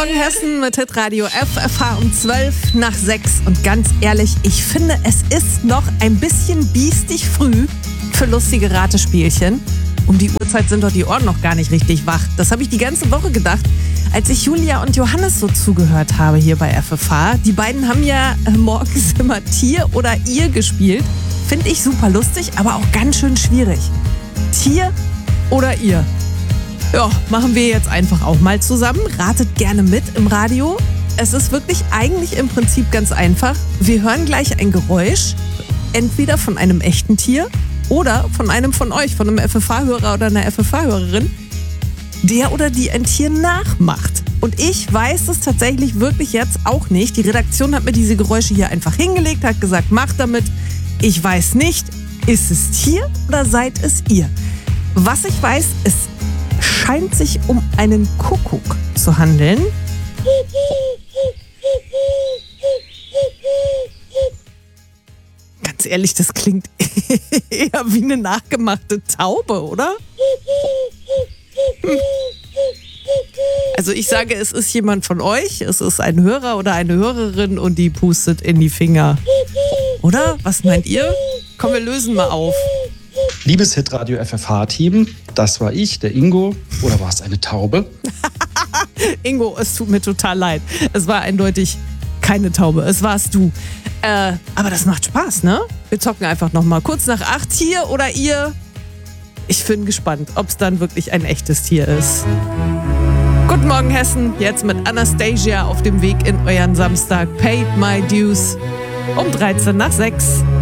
Morgen Hessen mit Hitradio FFH um 12 nach 6. Und ganz ehrlich, ich finde, es ist noch ein bisschen biestig früh für lustige Ratespielchen. Um die Uhrzeit sind doch die Ohren noch gar nicht richtig wach. Das habe ich die ganze Woche gedacht, als ich Julia und Johannes so zugehört habe hier bei FFH. Die beiden haben ja morgens immer Tier oder Ihr gespielt. Finde ich super lustig, aber auch ganz schön schwierig. Tier oder Ihr? Ja, machen wir jetzt einfach auch mal zusammen. Ratet gerne mit im Radio. Es ist wirklich eigentlich im Prinzip ganz einfach. Wir hören gleich ein Geräusch, entweder von einem echten Tier oder von einem von euch, von einem FFH-Hörer oder einer FFH-Hörerin, der oder die ein Tier nachmacht. Und ich weiß es tatsächlich wirklich jetzt auch nicht. Die Redaktion hat mir diese Geräusche hier einfach hingelegt, hat gesagt, macht damit. Ich weiß nicht, ist es Tier oder seid es ihr? Was ich weiß, es scheint sich um einen Kuckuck zu handeln. Ganz ehrlich, das klingt eher wie eine nachgemachte Taube, oder? Also ich sage, es ist jemand von euch, es ist ein Hörer oder eine Hörerin und die pustet in die Finger. Oder? Was meint ihr? Komm, wir lösen mal auf. Liebes Hitradio FFH-Team, das war ich, der Ingo. Oder war es eine Taube? Ingo, es tut mir total leid. Es war eindeutig keine Taube, es warst du. Aber das macht Spaß, ne? Wir zocken einfach nochmal kurz nach 8. Tier oder ihr? Ich bin gespannt, ob es dann wirklich ein echtes Tier ist. Guten Morgen Hessen, jetzt mit Anastasia auf dem Weg in euren Samstag. Paid my dues um 13 nach 6.